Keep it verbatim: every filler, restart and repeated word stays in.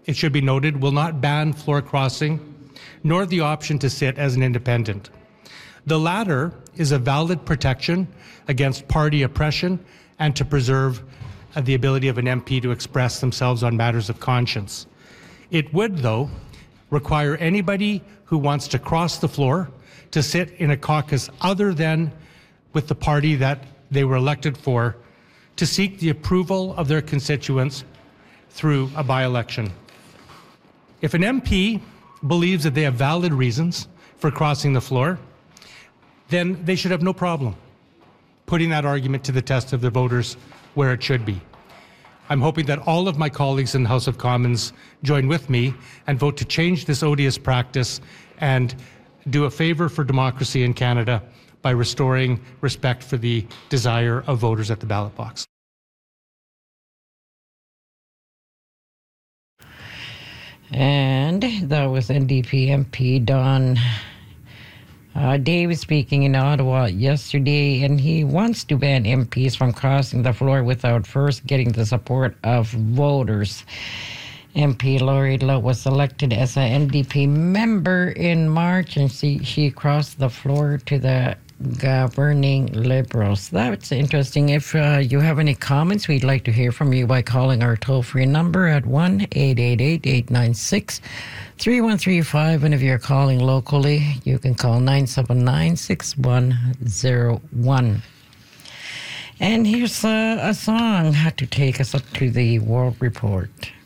it should be noted, will not ban floor crossing, nor the option to sit as an independent. The latter is a valid protection against party oppression and to preserve uh, the ability of an M P to express themselves on matters of conscience. It would, though, require anybody who wants to cross the floor to sit in a caucus other than with the party that they were elected for to seek the approval of their constituents through a by-election. If an M P believes that they have valid reasons for crossing the floor, then they should have no problem putting that argument to the test of the voters where it should be. I'm hoping that all of my colleagues in the House of Commons join with me and vote to change this odious practice and do a favor for democracy in Canada by restoring respect for the desire of voters at the ballot box. And that was N D P M P Don uh, Davis speaking in Ottawa yesterday, and he wants to ban M Ps from crossing the floor without first getting the support of voters. M P Lori Lowe was elected as an N D P member in March, and she, she crossed the floor to the governing Liberals. That's interesting. If uh, you have any comments, we'd like to hear from you by calling our toll-free number at one eight eight eight, eight nine six, three one three five. And if you're calling locally, you can call nine seven nine, six one zero one. And here's uh, a song to take us up to the World Report.